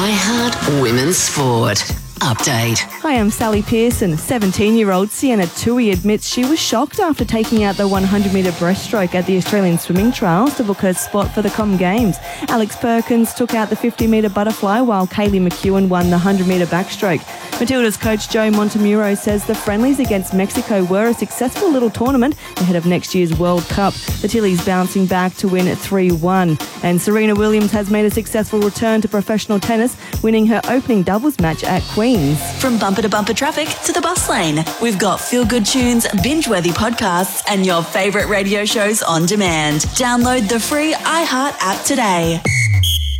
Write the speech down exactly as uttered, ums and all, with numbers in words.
iHeart Women's Sport Update. Hi, I'm Sally Pearson. seventeen-year-old Sienna Tui admits she was shocked after taking out the one hundred metre breaststroke at the Australian Swimming Trials to book her spot for the Com Games. Alex Perkins took out the fifty metre butterfly while Kaylee McEwen won the one hundred metre backstroke. Matilda's coach Joe Montemuro says the friendlies against Mexico were a successful little tournament ahead of next year's World Cup. The Tillies bouncing back to win three one. And Serena Williams has made a successful return to professional tennis, winning her opening doubles match at Queen's. From bumper to bumper traffic to the bus lane, we've got feel-good tunes, binge-worthy podcasts, and your favourite radio shows on demand. Download the free iHeart app today.